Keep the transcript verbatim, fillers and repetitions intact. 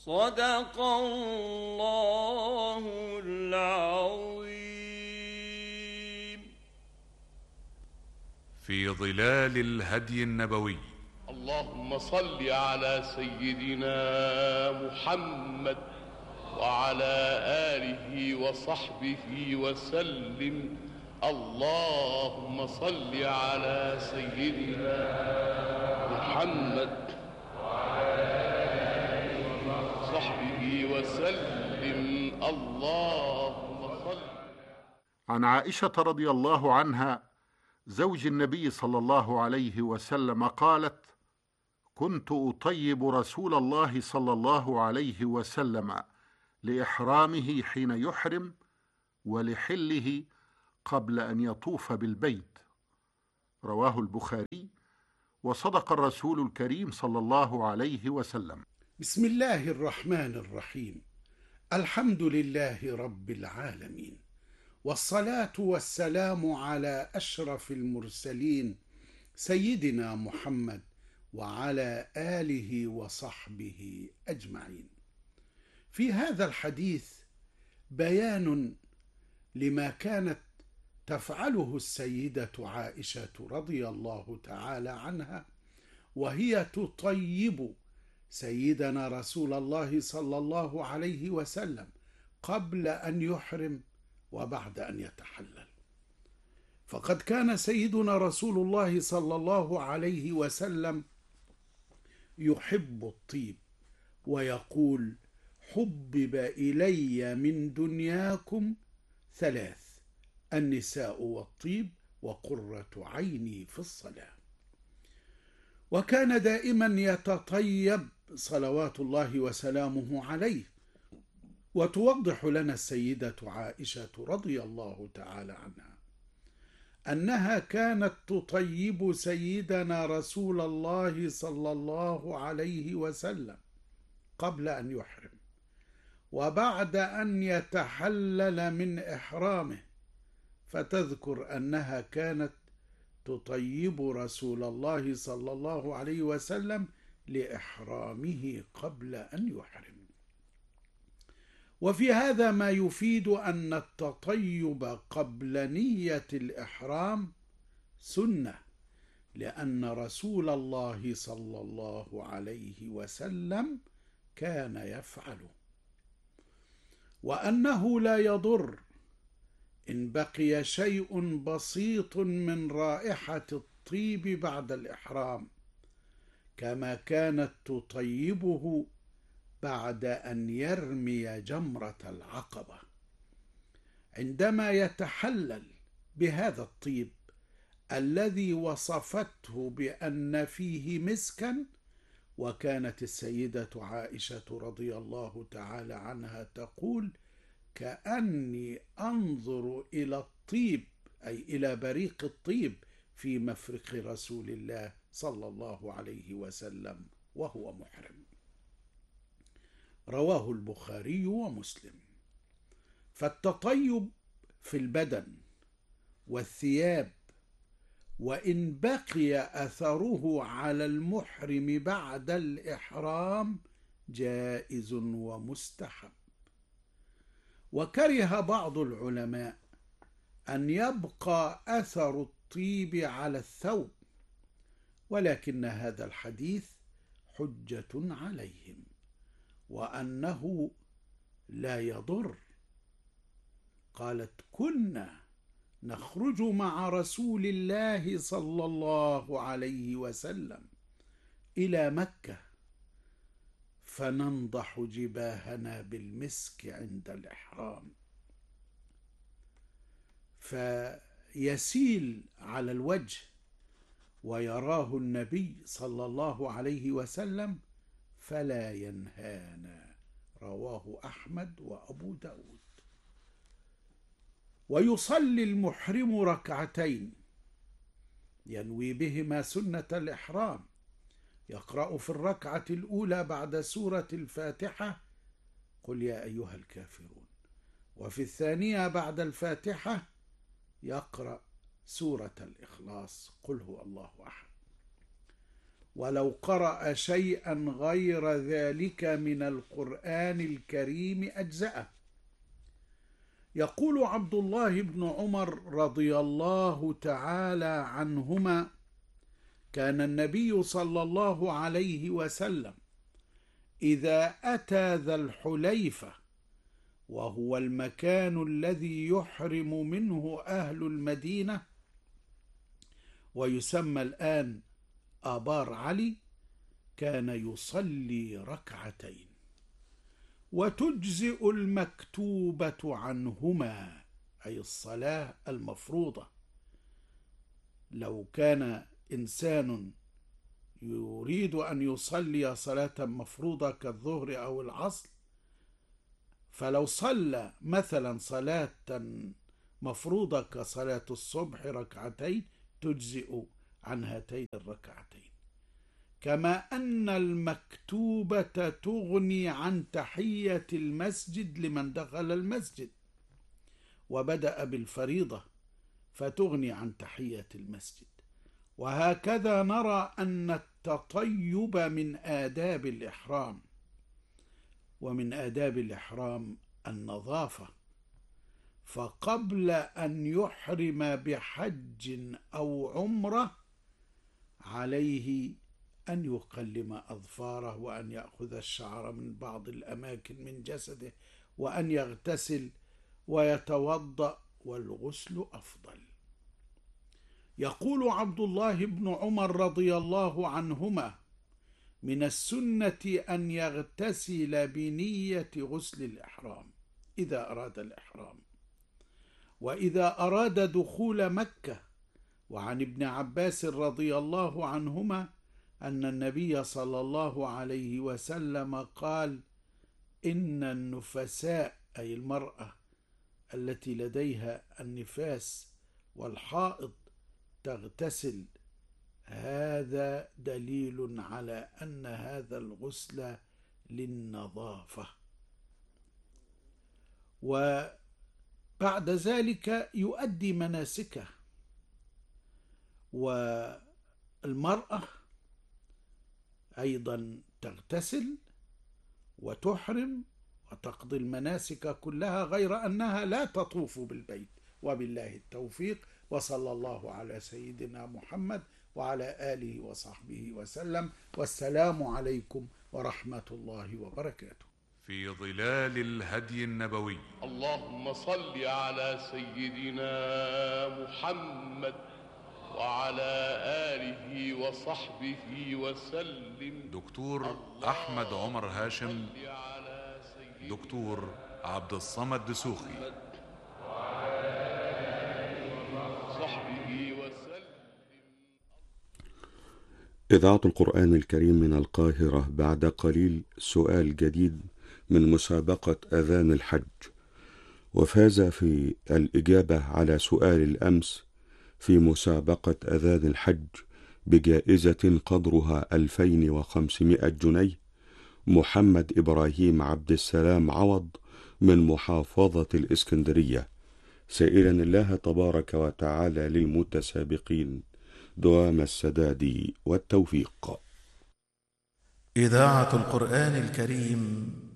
صدق الله العظيم. في ظلال الهدي النبوي. اللهم صل على سيدنا محمد وعلى آله وصحبه وسلم. اللهم صل على سيدنا محمد وعلى آله وصحبه وسلم. اللهم صل. عن عائشة رضي الله عنها زوج النبي صلى الله عليه وسلم قالت: كنت أطيب رسول الله صلى الله عليه وسلم لإحرامه حين يحرم ولحله قبل أن يطوف بالبيت. رواه البخاري. وصدق الرسول الكريم صلى الله عليه وسلم. بسم الله الرحمن الرحيم. الحمد لله رب العالمين، والصلاة والسلام على أشرف المرسلين سيدنا محمد وعلى آله وصحبه أجمعين. في هذا الحديث بيان لما كانت تفعله السيدة عائشة رضي الله تعالى عنها وهي تطيب سيدنا رسول الله صلى الله عليه وسلم قبل أن يحرم وبعد أن يتحلل. فقد كان سيدنا رسول الله صلى الله عليه وسلم يحب الطيب ويقول: حبب إلي من دنياكم ثلاث: النساء والطيب وقرة عيني في الصلاة. وكان دائما يتطيب صلوات الله وسلامه عليه. وتوضح لنا السيدة عائشة رضي الله تعالى عنها أنها كانت تطيب سيدنا رسول الله صلى الله عليه وسلم قبل أن يحرم وبعد أن يتحلل من إحرامه، فتذكر أنها كانت تطيب رسول الله صلى الله عليه وسلم لإحرامه قبل أن يحرم. وفي هذا ما يفيد أن التطيب قبل نية الإحرام سنة، لأن رسول الله صلى الله عليه وسلم كان يفعله، وأنه لا يضر إن بقي شيء بسيط من رائحة الطيب بعد الإحرام، كما كانت تطيبه بعد أن يرمي جمرة العقبة عندما يتحلل بهذا الطيب الذي وصفته بأن فيه مسكا. وكانت السيدة عائشة رضي الله تعالى عنها تقول: كأني أنظر إلى الطيب، أي إلى بريق الطيب في مفرق رسول الله صلى الله عليه وسلم وهو محرم. رواه البخاري ومسلم. فالتطيب في البدن والثياب، وإن بقي أثره على المحرم بعد الإحرام، جائز ومستحب. وكره بعض العلماء أن يبقى أثر الطيب على الثوب، ولكن هذا الحديث حجة عليهم، وأنه لا يضر. قالت: كنا نخرج مع رسول الله صلى الله عليه وسلم إلى مكة فننضح جباهنا بالمسك عند الإحرام، فيسيل على الوجه ويراه النبي صلى الله عليه وسلم فلا ينهانا. رواه أحمد وأبو داود. ويصلي المحرم ركعتين ينوي بهما سنة الإحرام، يقرأ في الركعة الأولى بعد سورة الفاتحة قل يا أيها الكافرون، وفي الثانية بعد الفاتحة يقرأ سورة الإخلاص قل هو الله أحد. ولو قرأ شيئا غير ذلك من القرآن الكريم أجزأه. يقول عبد الله بن عمر رضي الله تعالى عنهما: كان النبي صلى الله عليه وسلم إذا أتى ذا الحليفة، وهو المكان الذي يحرم منه أهل المدينة ويسمى الآن آبار علي، كان يصلي ركعتين، وتجزئ المكتوبة عنهما، أي الصلاة المفروضة. لو كان إنسان يريد أن يصلي صلاة مفروضة كالظهر أو العصر، فلو صلى مثلا صلاة مفروضة كصلاة الصبح ركعتين تجزئ عن هاتين الركعتين. كما أن المكتوبة تغني عن تحية المسجد لمن دخل المسجد، وبدأ بالفريضة فتغني عن تحية المسجد. وهكذا نرى أن التطيب من آداب الإحرام، ومن آداب الإحرام النظافة، فقبل أن يحرم بحج أو عمرة عليه أن يقلم أظفاره، وأن يأخذ الشعر من بعض الأماكن من جسده، وأن يغتسل ويتوضأ، والغسل أفضل. يقول عبد الله بن عمر رضي الله عنهما: من السنة أن يغتسل بنية غسل الإحرام إذا أراد الإحرام، وإذا أراد دخول مكة. وعن ابن عباس رضي الله عنهما أن النبي صلى الله عليه وسلم قال: إن النفساء، أي المرأة التي لديها النفاس والحائض، تغتسل. هذا دليل على أن هذا الغسل للنظافة. وبعد ذلك يؤدي مناسكه. والمرأة أيضا تغتسل وتحرم وتقضي المناسك كلها، غير أنها لا تطوف بالبيت. وبالله التوفيق، وصلى الله على سيدنا محمد وعلى آله وصحبه وسلم، والسلام عليكم ورحمة الله وبركاته. في ظلال الهدي النبوي. اللهم صل على سيدنا محمد وعلى آله وصحبه وسلم. دكتور أحمد عمر هاشم، دكتور عبد الصمد دسوخي. إذاعة القرآن الكريم من القاهرة. بعد قليل سؤال جديد من مسابقة أذان الحج، وفاز في الإجابة على سؤال الأمس في مسابقة أذان الحج بجائزة قدرها ألفين وخمسمائة جنيه محمد إبراهيم عبد السلام عوض من محافظة الإسكندرية، سائلا الله تبارك وتعالى للمتسابقين دوام السداد والتوفيق. إذاعة القرآن الكريم